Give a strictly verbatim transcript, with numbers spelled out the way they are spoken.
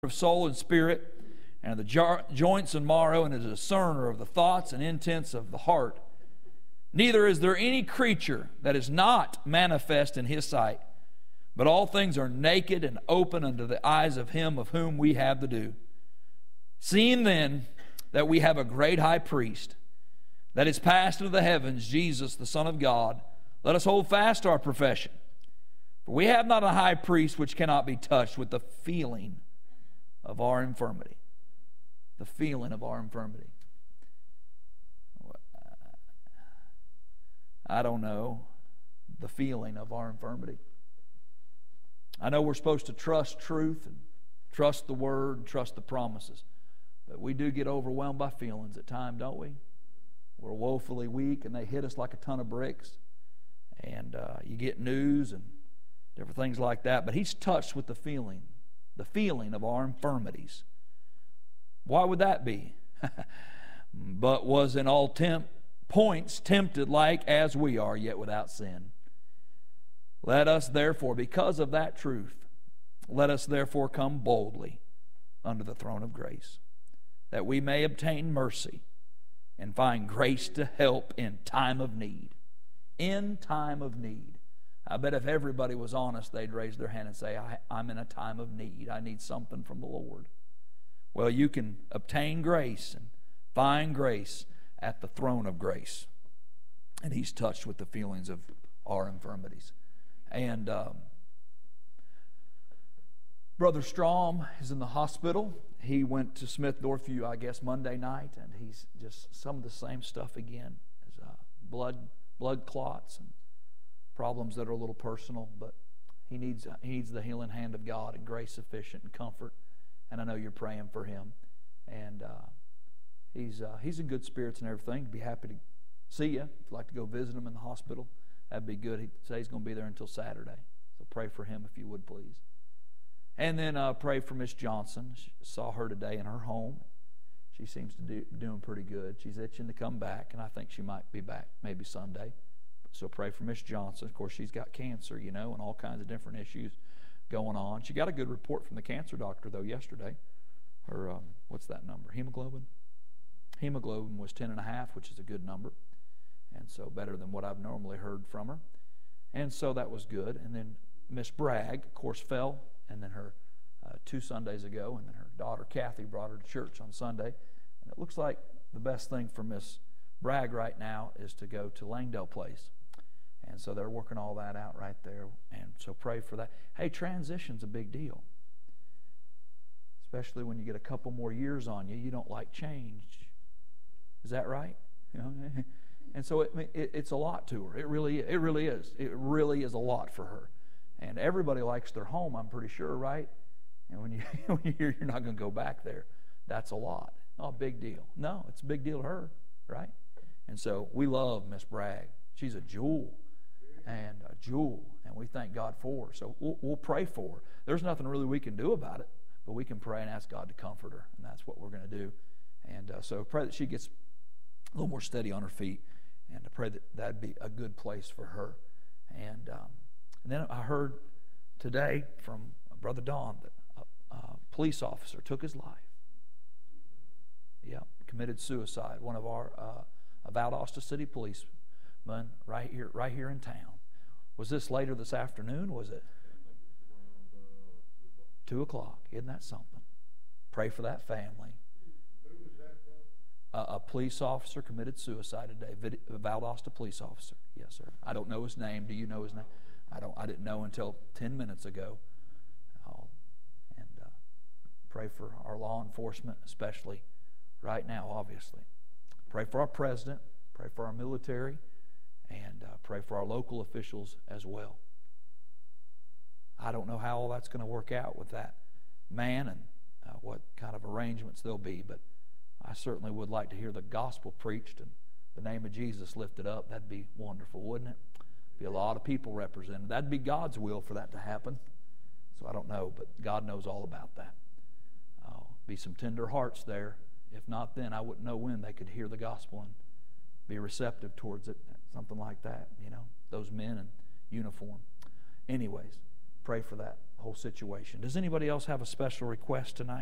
of soul and spirit, and of the jo- joints and marrow, and is a discerner of the thoughts and intents of the heart. Neither is there any creature that is not manifest in his sight, but all things are naked and open unto the eyes of him of whom we have the due. Seeing then that we have a great high priest, that is passed into the heavens, Jesus, the Son of God, let us hold fast to our profession. For we have not a high priest which cannot be touched with the feeling of our infirmity. The feeling of our infirmity. I don't know the feeling of our infirmity. I know we're supposed to trust truth and trust the Word and trust the promises. But we do get overwhelmed by feelings at times, don't we? We're woefully weak and they hit us like a ton of bricks. And uh, you get news and different things like that. But He's touched with the feeling, the feeling of our infirmities. Why would that be? But was in all temp- points tempted like as we are, yet without sin. Let us therefore, because of that truth, let us therefore come boldly under the throne of grace, that we may obtain mercy and find grace to help in time of need. In time of need. I bet if everybody was honest, they'd raise their hand and say, I, I'm in a time of need. I need something from the Lord. Well, you can obtain grace and find grace at the throne of grace. And He's touched with the feelings of our infirmities. And um, Brother Strom is in the hospital. He went to Smith Northview, I guess, Monday night, and he's just some of the same stuff again. As, uh, blood, blood clots and problems that are a little personal, but he needs he needs the healing hand of God and grace sufficient and comfort. And I know you're praying for him, and uh, he's uh, he's in good spirits and everything. He'd be happy to see you if you'd like to go visit him in the hospital. That'd be good. He'd say he's going to be there until Saturday, so pray for him if you would, please. And then uh, pray for Miss Johnson. She saw her today in her home. She seems to be doing pretty good. She's itching to come back, and I think she might be back maybe Sunday. So pray for Miss Johnson. Of course, she's got cancer, you know, and all kinds of different issues going on. She got a good report from the cancer doctor, though, yesterday. Her, um, what's that number? Hemoglobin? Hemoglobin was ten and a half, which is a good number. And so better than what I've normally heard from her. And so that was good. And then Miss Bragg, of course, fell. And then her uh, two Sundays ago, and then her daughter Kathy brought her to church on Sunday. And it looks like the best thing for Miss Bragg right now is to go to Langdale Place. And so they're working all that out right there. And so pray for that. Hey, transition's a big deal. Especially when you get a couple more years on you. You don't like change. Is that right? You know? And so it, it, it's a lot to her. It really, it really is. It really is a lot for her. And everybody likes their home, I'm pretty sure, right? And when you, when you hear you're not going to go back there, that's a lot. Oh, a big deal. No, it's a big deal to her, right? And so we love Miss Bragg. She's a jewel, and a jewel, and we thank God for her. So we'll, we'll pray for her. There's nothing really we can do about it, but we can pray and ask God to comfort her, and that's what we're going to do. And uh, so pray that she gets a little more steady on her feet, and to pray that that'd be a good place for her. And um, And then I heard today from Brother Don that a, a police officer took his life. Yeah, committed suicide. One of our uh, a Valdosta City policemen right here, right here in town. Was this later this afternoon? Was it two o'clock? Isn't that something? Pray for that family. Uh, a police officer committed suicide today. A Valdosta police officer. Yes, sir. I don't know his name. Do you know his name? I don't. I didn't know until ten minutes ago. Oh, and uh, pray for our law enforcement, especially right now, obviously. Pray for our president. Pray for our military. And uh, pray for our local officials as well. I don't know how all that's going to work out with that man and uh, what kind of arrangements there'll be, but I certainly would like to hear the gospel preached and the name of Jesus lifted up. That'd be wonderful, wouldn't it? Be a lot of people represented. That'd be God's will for that to happen. So I don't know, but God knows all about that. Oh, be some tender hearts there. If not, then I wouldn't know when they could hear the gospel and be receptive towards it. Something like that, you know, those men in uniform. Anyways, pray for that whole situation. Does anybody else have a special request tonight?